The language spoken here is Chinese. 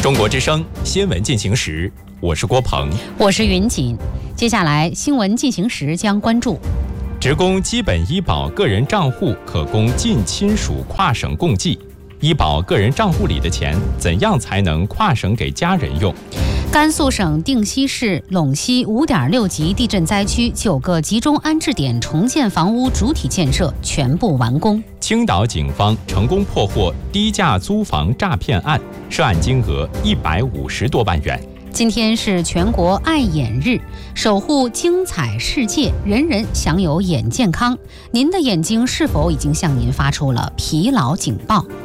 中国之声新闻进行时，我是郭鹏， 我是云锦。接下来新闻进行时将关注： 职工基本医保个人账户可供近亲属跨省共计，医保个人账户里的钱怎样才能跨省给家人用？ 甘肃省定西市陇西5.6级地震灾区9个集中安置点重建房屋主体建设全部完工。 青岛警方成功破获低价租房诈骗案，涉案金额150多万元。 今天是全国爱眼日，守护精彩世界，人人享有眼健康。您的眼睛是否已经向您发出了疲劳警报？